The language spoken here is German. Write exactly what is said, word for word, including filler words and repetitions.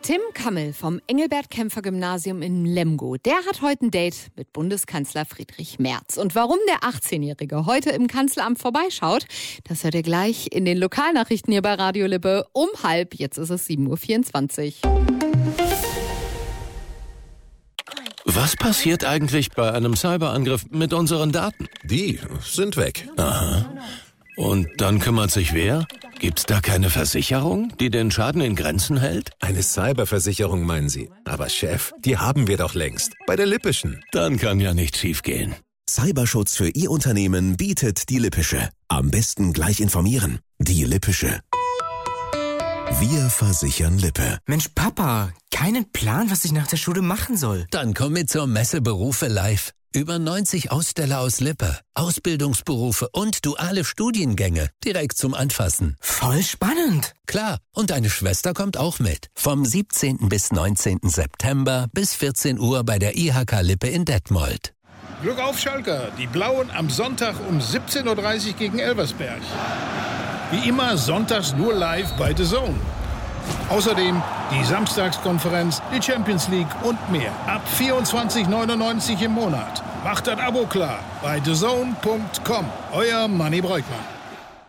Tim Kammel vom Engelbert-Kämpfer-Gymnasium in Lemgo, der hat heute ein Date mit Bundeskanzler Friedrich Merz. Und warum der achtzehnjährige heute im Kanzleramt vorbeischaut, das hört ihr gleich in den Lokalnachrichten hier bei Radio Lippe um halb. Jetzt ist es sieben Uhr vierundzwanzig. Was passiert eigentlich bei einem Cyberangriff mit unseren Daten? Die sind weg. Aha. Und dann kümmert sich wer? Gibt's da keine Versicherung, die den Schaden in Grenzen hält? Eine Cyberversicherung meinen Sie? Aber Chef, die haben wir doch längst. Bei der Lippischen. Dann kann ja nichts schiefgehen. Cyberschutz für Ihr Unternehmen bietet die Lippische. Am besten gleich informieren. Die Lippische. Wir versichern Lippe. Mensch, Papa, keinen Plan, was ich nach der Schule machen soll. Dann komm mit zur Messe Berufe live. Über neunzig Aussteller aus Lippe, Ausbildungsberufe und duale Studiengänge direkt zum Anfassen. Voll spannend. Klar, und deine Schwester kommt auch mit. Vom siebzehnten bis neunzehnten September bis vierzehn Uhr bei der I H K Lippe in Detmold. Glück auf, Schalker. Die Blauen am Sonntag um siebzehn Uhr dreißig gegen Elversberg. Wie immer sonntags nur live bei The Zone. Außerdem die Samstagskonferenz, die Champions League und mehr. Ab vierundzwanzig neunundneunzig im Monat. Macht das Abo klar bei the zone punkt com. Euer Manni Breukmann.